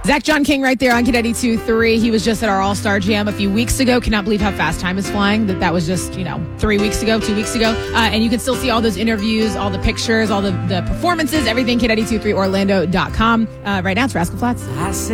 Zach John King right there on Kid 82.3. He was just at our All-Star Jam a few weeks ago. Cannot believe how fast time is flying. That was just, 3 weeks ago, 2 weeks ago. And you can still see all those interviews, all the pictures, all the performances, everything, Kid 82.3Orlando.com. Right now it's Rascal Flatts.